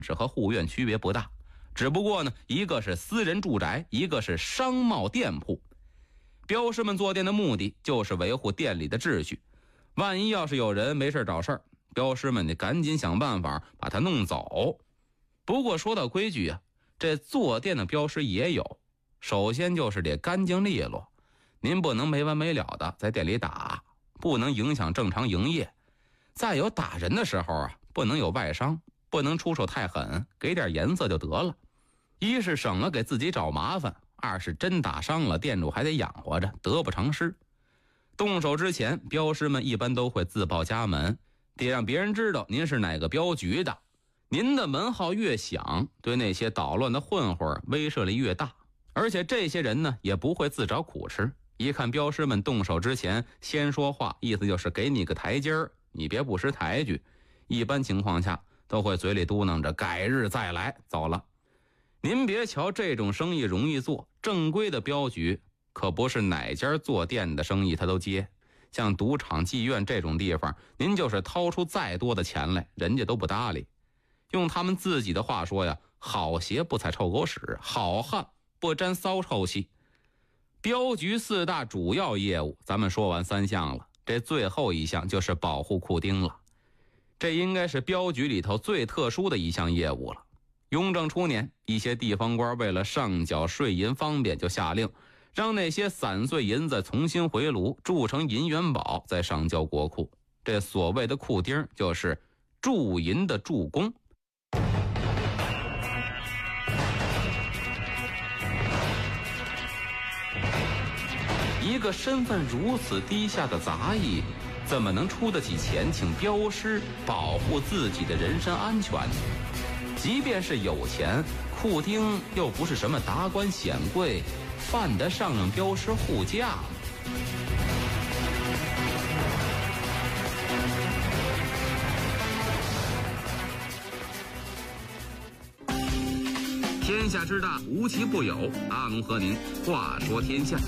是和护院区别不大，只不过呢，一个是私人住宅，一个是商贸店铺。镖师们坐店的目的就是维护店里的秩序，万一要是有人没事找事儿，镖师们得赶紧想办法把他弄走。不过说到规矩啊，这坐店的镖师也有，首先就是得干净利落，您不能没完没了的在店里打，不能影响正常营业。再有打人的时候啊，不能有外伤，不能出手太狠，给点颜色就得了。一是省了给自己找麻烦，二是真打伤了，店主还得养活着，得不偿失。动手之前，镖师们一般都会自报家门，得让别人知道您是哪个镖局的。您的门号越响，对那些捣乱的混混威慑力越大。而且这些人呢，也不会自找苦吃，一看镖师们动手之前先说话，意思就是给你个台阶儿，你别不识抬举。一般情况下都会嘴里嘟囔着改日再来，走了。您别瞧这种生意容易做，正规的镖局可不是哪家做店的生意他都接。像赌场、妓院这种地方，您就是掏出再多的钱来，人家都不搭理。用他们自己的话说呀，好鞋不踩臭狗屎，好汉不沾骚臭气。镖局4大主要业务咱们说完3项了，这最后一项就是保护库丁了。这应该是镖局里头最特殊的一项业务了。雍正初年，一些地方官为了上缴税银方便，就下令让那些散碎银子重新回炉，铸成银元宝，再上交国库。这所谓的库丁就是铸银的铸工。一个身份如此低下的杂役，怎么能出得起钱请镖师保护自己的人身安全呢？即便是有钱，库丁又不是什么达官显贵，犯得上让镖师护驾吗？天下之大，无奇不有。阿龙和您话说天下。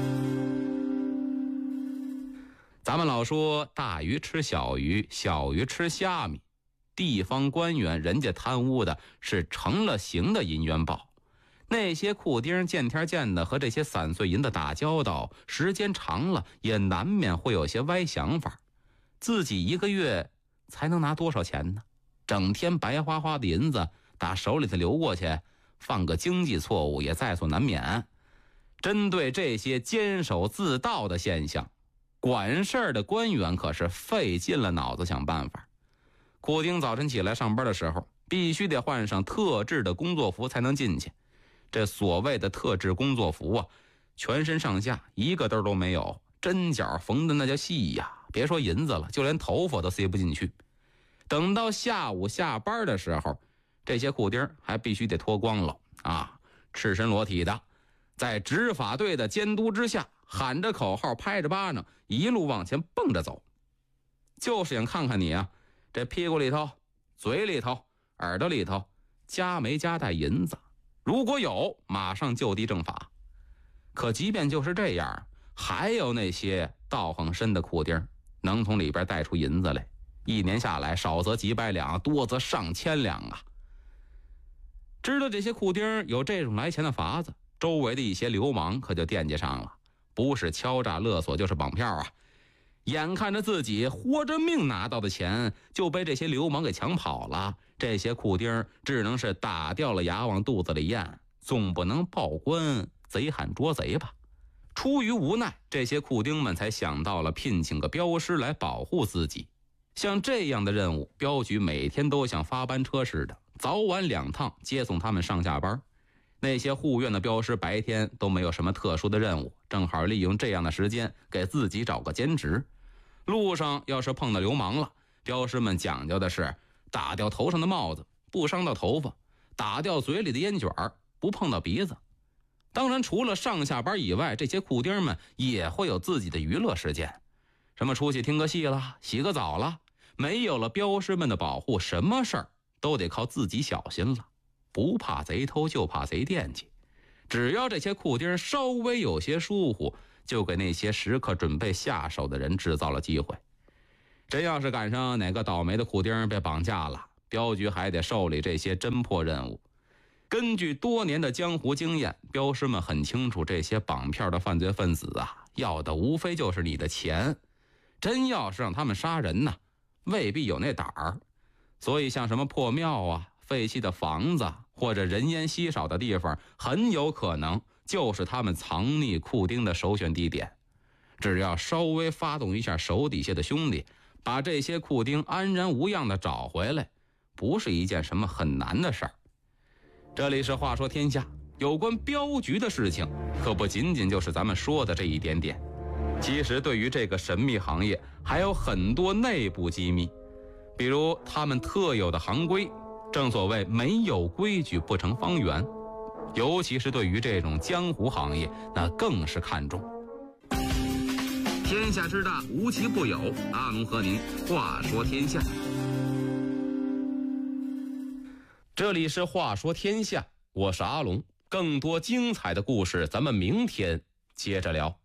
咱们老说大鱼吃小鱼，小鱼吃虾米。地方官员人家贪污的是成了形的银元宝，那些库丁见天见的和这些散碎银子打交道，时间长了也难免会有些歪想法。自己一个月才能拿多少钱呢？整天白花花的银子打手里头流过去，犯个经济错误也在所难免。针对这些监守自盗的现象，管事儿的官员可是费尽了脑子想办法。库丁早晨起来上班的时候，必须得换上特制的工作服才能进去。这所谓的特制工作服啊，全身上下一个兜都没有，针脚缝的那叫细呀，别说银子了，就连头发都塞不进去。等到下午下班的时候，这些库丁还必须得脱光了啊，赤身裸体的，在执法队的监督之下，喊着口号，拍着巴掌，一路往前蹦着走，就是想看看你啊，这屁股里头、嘴里头、耳朵里头加没加带银子，如果有，马上就地正法。可即便就是这样，还有那些道行深的库丁能从里边带出银子来，一年下来少则几百两，多则上千两啊。知道这些库丁有这种来钱的法子，周围的一些流氓可就惦记上了，不是敲诈勒索就是绑票啊。眼看着自己活着命拿到的钱就被这些流氓给抢跑了，这些库丁只能是打掉了牙往肚子里咽，总不能报官贼喊捉贼吧。出于无奈，这些库丁们才想到了聘请个镖师来保护自己。像这样的任务，镖局每天都像发班车似的，早晚2趟接送他们上下班。那些护院的镖师白天都没有什么特殊的任务，正好利用这样的时间给自己找个兼职。路上要是碰到流氓了，镖师们讲究的是打掉头上的帽子，不伤到头发，打掉嘴里的烟卷，不碰到鼻子。当然除了上下班以外，这些库丁们也会有自己的娱乐时间，什么出去听个戏了，洗个澡了。没有了镖师们的保护，什么事儿都得靠自己小心了。不怕贼偷，就怕贼惦记。只要这些库丁稍微有些疏忽，就给那些时刻准备下手的人制造了机会。真要是赶上哪个倒霉的库丁被绑架了， 镖局还得受理这些侦破任务。根据多年的江湖经验，镖师们很清楚，这些绑票的犯罪分子啊，要的无非就是你的钱。真要是让他们杀人呢，未必有那胆儿。所以像什么破庙啊、废弃的房子或者人烟稀少的地方，很有可能就是他们藏匿库丁的首选地点。只要稍微发动一下手底下的兄弟，把这些库丁安然无恙地找回来，不是一件什么很难的事儿。这里是话说天下，有关镖局的事情可不仅仅就是咱们说的这一点点。其实对于这个神秘行业还有很多内部机密，比如他们特有的行规，正所谓没有规矩不成方圆。尤其是对于这种江湖行业，那更是看重。天下之大，无奇不有。阿龙和您话说天下。这里是话说天下，我是阿龙。更多精彩的故事，咱们明天接着聊。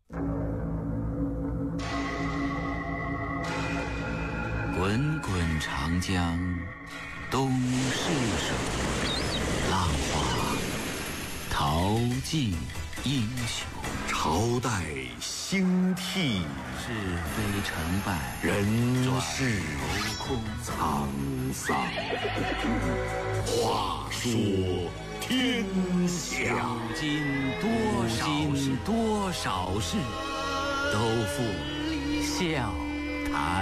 滚滚长江东逝水，浪花淘尽英雄。 朝代兴替， 是非成败， 人世空沧桑。话说天下， 古今多少事，都付笑谈。